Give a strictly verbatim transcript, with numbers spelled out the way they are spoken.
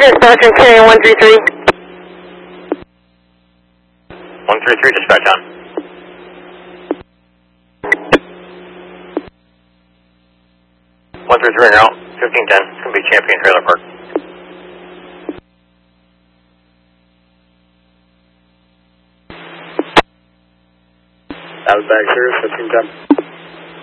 dispatch and carrying one three three. one three three, dispatch on. one three three, route fifteen ten. It's going to be Champion Trailer Park. That was back here, fifteen ten.